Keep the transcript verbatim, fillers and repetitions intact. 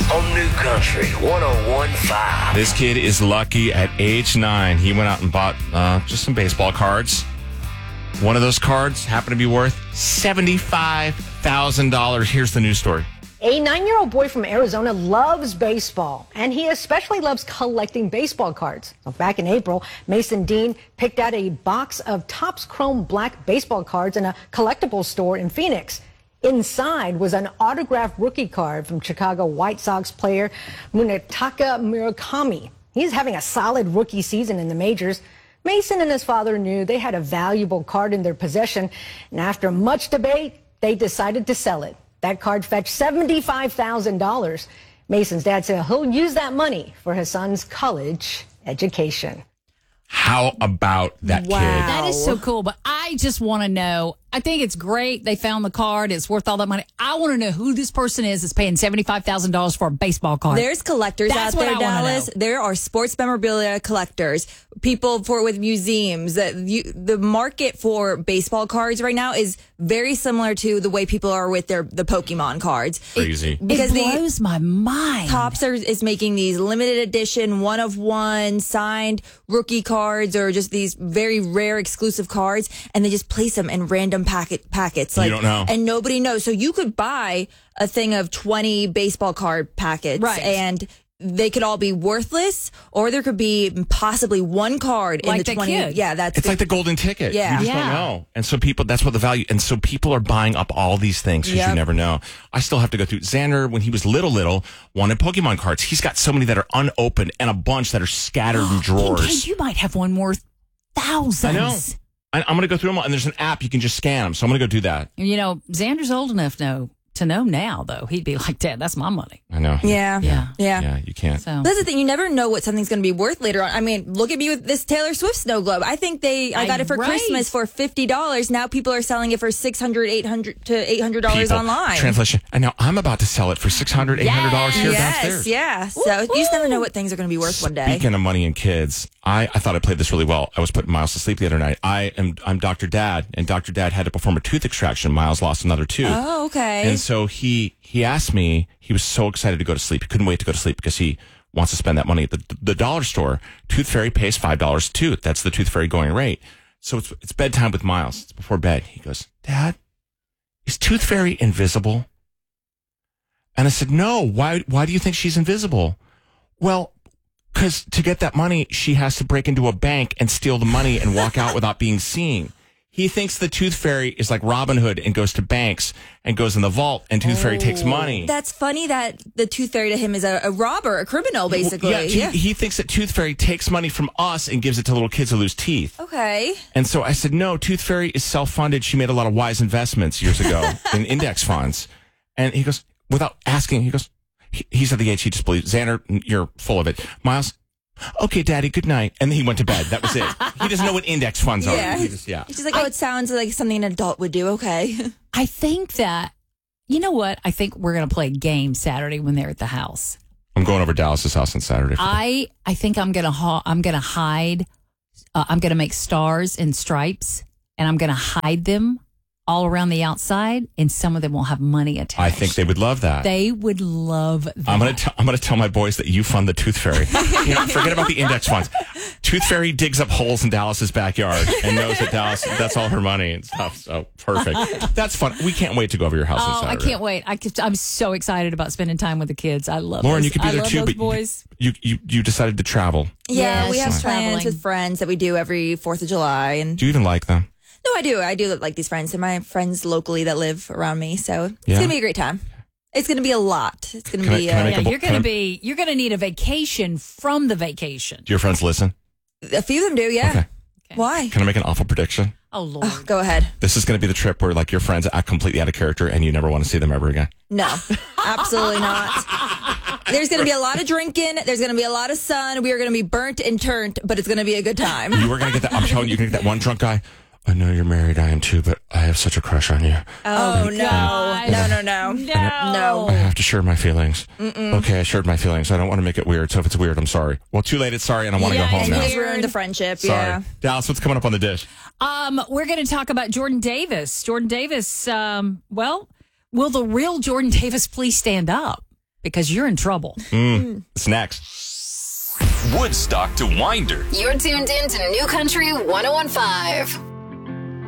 on New Country one oh one point five. This kid is lucky at age nine. He went out and bought uh, just some baseball cards. One of those cards happened to be worth seventy-five thousand dollars. Here's the news story. A nine-year-old boy from Arizona loves baseball, and he especially loves collecting baseball cards. So back in April, Mason Dean picked out a box of Topps Chrome Black baseball cards in a collectible store in Phoenix. Inside was an autographed rookie card from Chicago White Sox player Munetaka Murakami. He's having a solid rookie season in the majors. Mason and his father knew they had a valuable card in their possession, and after much debate, they decided to sell it. That card fetched seventy-five thousand dollars. Mason's dad said he'll use that money for his son's college education. How about that wow. kid? That is so cool. But I just want to know, I think it's great they found the card. It's worth all that money. I want to know who this person is that's paying seventy-five thousand dollars for a baseball card. There's collectors That's out there, what I wanna Dallas. know. There are sports memorabilia collectors, people for with museums. That you, the market for baseball cards right now is very similar to the way people are with their the Pokemon cards. Crazy. It, because it blows the my mind. Topps are, is making these limited edition, one of one, signed rookie cards or just these very rare exclusive cards, and they just place them in random packet packets. Like, you don't know. And nobody knows. So you could buy a thing of twenty baseball card packets, Right. and they could all be worthless, or there could be possibly one card Like in the the twenty. kid. Yeah, that's It's like the golden ticket. Yeah. You just Yeah. don't know. And so people, that's what the value, and so people are buying up all these things because Yep. you never know. I still have to go through, Xander, when he was little, little, wanted Pokemon cards. He's got so many that are unopened and a bunch that are scattered in drawers. Hey, you might have one worth thousands. I know. I, I'm going to go through them all, and there's an app you can just scan them. So I'm going to go do that. You know, Xander's old enough know, to know now, though. He'd be like, Dad, that's my money. I know. yeah, Yeah. yeah. Yeah, you can't. So That's the thing. You never know what something's going to be worth later on. I mean, look at me with this Taylor Swift snow globe. I think they, I got I- it for right. Christmas for fifty dollars. Now people are selling it for six hundred dollars, eight hundred dollars to eight hundred dollars People. online. Translation. And now I'm about to sell it for six hundred dollars, eight hundred dollars here yes, downstairs. yeah. So you just never know what things are going to be worth one day. Speaking of money and kids, I, I thought I played this really well. I was putting Miles to sleep the other night. I am I'm Doctor Dad, and Doctor Dad had to perform a tooth extraction. Miles lost another tooth. Oh, okay. And so he he asked me, he was so excited to go to sleep. He couldn't wait to go to sleep because he wants to spend that money at the, the dollar store. Tooth Fairy pays five dollars a tooth. That's the Tooth Fairy going rate. So it's, it's bedtime with Miles. It's before bed. He goes, Dad, is Tooth Fairy invisible? And I said, no. Why, why do you think she's invisible? Well, because to get that money, she has to break into a bank and steal the money and walk out without being seen. He thinks the Tooth Fairy is like Robin Hood and goes to banks and goes in the vault, and Tooth Fairy takes money. That's funny that the Tooth Fairy to him is a, a robber, a criminal, basically. Yeah, he, he thinks that Tooth Fairy takes money from us and gives it to little kids who lose teeth. Okay. And so I said, no, Tooth Fairy is self-funded. She made a lot of wise investments years ago in index funds. And he goes, without asking, he goes, he, he's at the age he just believes. Xander, you're full of it. Miles, okay, Daddy, good night. And then he went to bed. That was it. He doesn't know what index funds Yeah. are. He just, yeah. She's like, oh, it sounds like something an adult would do. Okay. I think that, you know what? I think we're going to play a game Saturday when they're at the house. I'm going over to Dallas's house on Saturday. For I I think I'm gonna ha- I'm gonna hide. Uh, I'm gonna make stars and stripes, and I'm gonna hide them all around the outside. And some of them will have money attached. I think they would love that. They would love that. I'm gonna t- I'm gonna tell my boys that you fund the Tooth Fairy. You know, forget about the index funds. Tooth Fairy digs up holes in Dallas's backyard and knows that Dallas that's all her money and stuff. So perfect. That's fun. We can't wait to go over to your house on Oh, I Saturday. can't wait! I could, I'm so excited about spending time with the kids. I love Lauren, those, you could be I there love too, those but boys. you, you you decided to travel. Yeah, Yes, we have she's plans traveling. with friends that we do every fourth of July. And Do you even like them? no, I do. I do like these friends. They're my friends locally that live around me. So it's Yeah. going to be a great time. It's going to be a lot. It's going to Can I- be can I uh, make Yeah, a bo- you're can gonna I- be you're gonna need a vacation from the vacation. Do your friends listen? a few of them do. Yeah. Okay. Why? Can I make an awful prediction? Oh Lord! Go ahead. This is going to be the trip where like your friends act completely out of character and you never want to see them ever again. No, absolutely not. There's going to be a lot of drinking. There's going to be a lot of sun. We are going to be burnt and turned, but it's going to be a good time. You were going to get that. I'm telling you, you're going to get that one drunk guy. I know you're married. I am too, but I have such a crush on you. Oh, no. God. No, no, no. No. No. I have to share my feelings. Mm-mm. Okay, I shared my feelings. I don't want to make it weird. So if it's weird, I'm sorry. Well, too late. It's sorry, and I want to Yeah, go home And now. he's ruined the friendship. Sorry. Yeah. Dallas, what's coming up on the dish? Um, we're going to talk about Jordan Davis. Jordan Davis. Um, well, will the real Jordan Davis please stand up? because you're in trouble. Mm, it's next. Woodstock to Winder. You're tuned in to New Country ten fifteen.